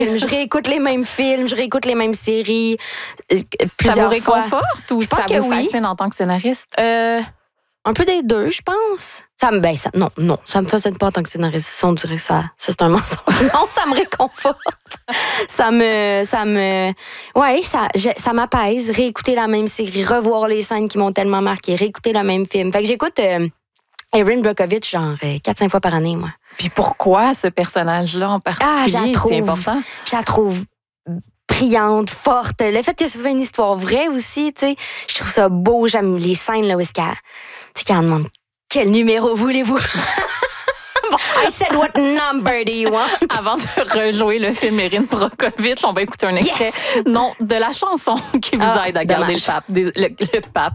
Je réécoute les mêmes films, je réécoute les mêmes séries. Ça vous réconforte ou Je pense ça que vous oui. fascine en tant que scénariste? Un peu des deux, je pense. Non, ça me fascine pas en tant que scénariste. Ça, on dirait que ça c'est un mensonge. Non, ça me réconforte. ça m'apaise. Réécouter la même série, revoir les scènes qui m'ont tellement marqué, réécouter le même film. Fait que j'écoute Erin Brockovich genre 4-5 fois par année, moi. Puis pourquoi ce personnage-là en particulier? C'est important. Je la trouve brillante, forte. Le fait que ce soit une histoire vraie aussi, tu sais, je trouve ça beau. J'aime les scènes là où est-ce qu'elle demande quel numéro voulez-vous? I said, what number do you want? Avant de rejouer le film Erin Brockovich, on va écouter un extrait de la chanson qui vous aide à garder le pape.